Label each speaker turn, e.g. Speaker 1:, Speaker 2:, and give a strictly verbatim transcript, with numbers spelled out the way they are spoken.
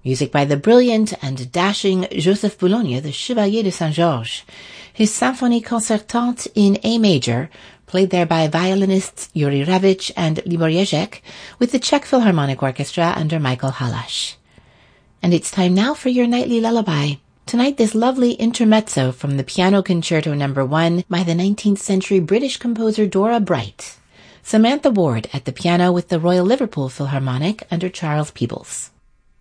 Speaker 1: Music by the brilliant and dashing Joseph Boulogne, the Chevalier de Saint-Georges. His Symphonie Concertante in A major, played there by violinists Yuri Ravich and Libor Ježek, with the Czech Philharmonic Orchestra under Michael Halász. And it's time now for your nightly lullaby. Tonight, this lovely intermezzo from the Piano Concerto number one by the nineteenth century British composer Dora Bright. Samantha Ward at the piano with the Royal Liverpool Philharmonic under Charles Peebles.